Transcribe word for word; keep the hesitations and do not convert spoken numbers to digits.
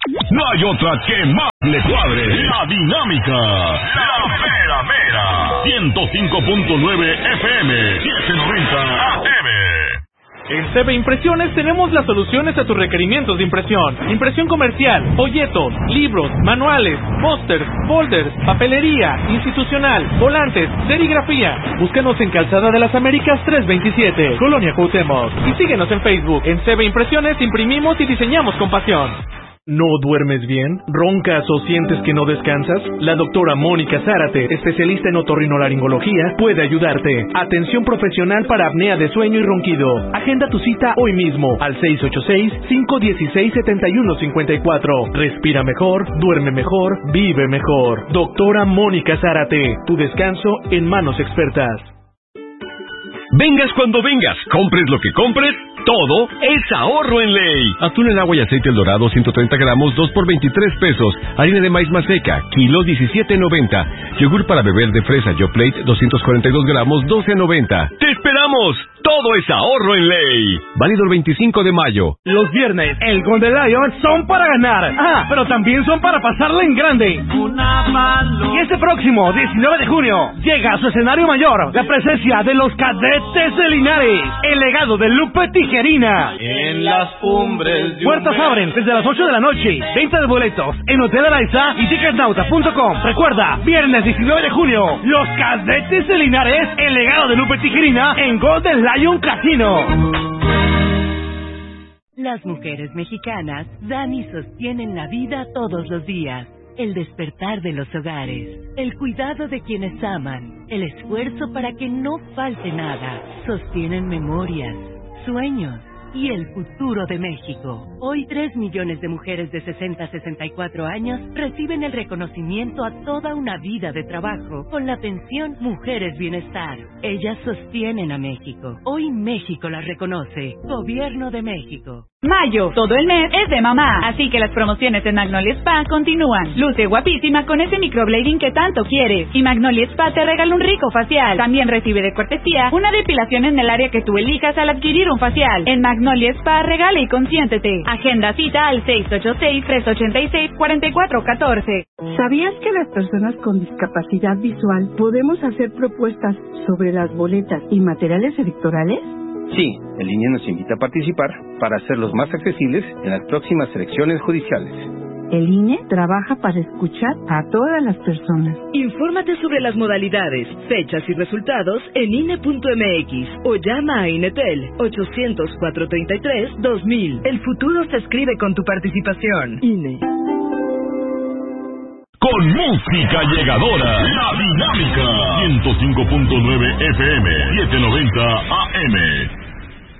No hay otra que más le cuadre. La dinámica. La mera mera. ciento cinco punto nueve F M. setecientos noventa A M. En C B Impresiones tenemos las soluciones a tus requerimientos de impresión. Impresión comercial, folletos, libros, manuales, pósters, folders, papelería, institucional, volantes, serigrafía. Búscanos en Calzada de las Américas trescientos veintisiete, Colonia Cuauhtémoc. Y síguenos en Facebook. En C B Impresiones imprimimos y diseñamos con pasión. ¿No duermes bien? ¿Roncas o sientes que no descansas? La doctora Mónica Zárate, especialista en otorrinolaringología, puede ayudarte. Atención profesional para apnea de sueño y ronquido. Agenda tu cita hoy mismo al seis ocho seis, cinco uno seis, siete uno cinco cuatro. Respira mejor, duerme mejor, vive mejor. Doctora Mónica Zárate, tu descanso en manos expertas. Vengas cuando vengas, compres lo que compres, todo es ahorro en Ley. Atún en agua y aceite El Dorado ciento treinta gramos, dos por veintitrés pesos. Harina de maíz maseca, kilo diecisiete noventa. Yogur para beber de fresa YoPlate doscientos cuarenta y dos gramos, doce noventa. ¡Te esperamos! Todo es ahorro en Ley. Válido el veinticinco de mayo. Los viernes, el Golden Lion son para ganar. Ah, pero también son para pasarla en grande. Una mano. Y este próximo diecinueve de junio llega a su escenario mayor la presencia de los Cadetes de Linares, el legado de Lupe Tijerina. En las cumbres. Puertas abren desde las ocho de la noche. Venta de boletos en Hotel Araiza y ticketnauta punto com. Recuerda, viernes diecinueve de junio, los Cadetes de Linares, el legado de Lupe Tijerina en Golden Lion Casino. Las mujeres mexicanas dan y sostienen la vida todos los días. El despertar de los hogares, el cuidado de quienes aman, el esfuerzo para que no falte nada. Sostienen memorias, sueños y el futuro de México. Hoy tres millones de mujeres de sesenta a sesenta y cuatro años reciben el reconocimiento a toda una vida de trabajo con la pensión Mujeres Bienestar. Ellas sostienen a México. Hoy México las reconoce. Gobierno de México. Mayo, todo el mes es de mamá, así que las promociones en Magnolia Spa continúan. Luce guapísima con ese microblading que tanto quieres. Y Magnolia Spa te regala un rico facial. También recibe de cortesía una depilación en el área que tú elijas al adquirir un facial. En Magnolia Spa regala y consiéntete. Agenda cita al seis ocho seis, tres ocho seis, cuatro cuatro uno cuatro. ¿Sabías que las personas con discapacidad visual podemos hacer propuestas sobre las boletas y materiales electorales? Sí, el I N E nos invita a participar para hacerlos más accesibles en las próximas elecciones judiciales. El I N E trabaja para escuchar a todas las personas. Infórmate sobre las modalidades, fechas y resultados en I N E punto M X o llama a Inetel ochocientos, cuatrocientos treinta y tres, dos mil. El futuro se escribe con tu participación. I N E. Con música llegadora, La Dinámica, ciento cinco punto nueve F M, setecientos noventa A M.